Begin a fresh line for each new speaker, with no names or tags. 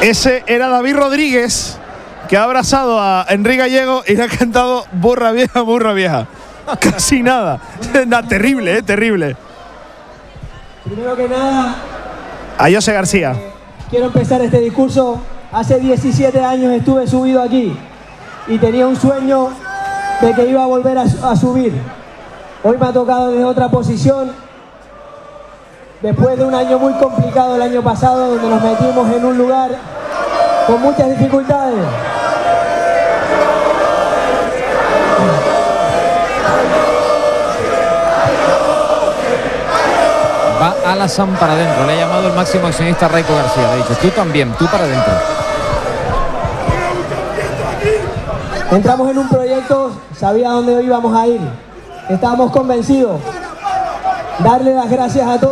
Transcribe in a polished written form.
Ese era David Rodríguez, que ha abrazado a Enrique Gallego y le ha cantado burra vieja, burra vieja. Casi nada. Terrible, terrible.
Primero que nada,
A José García.
Quiero empezar este discurso. Hace 17 años estuve subido aquí y tenía un sueño de que iba a volver a subir. Hoy me ha tocado desde otra posición, después de un año muy complicado el año pasado, donde nos metimos en un lugar con muchas dificultades.
Va Alassane para adentro, le ha llamado el máximo accionista Raico García, le ha dicho, tú también, tú para adentro.
Entramos en un proyecto, sabía dónde íbamos a ir, estábamos convencidos. Darle las gracias a todos.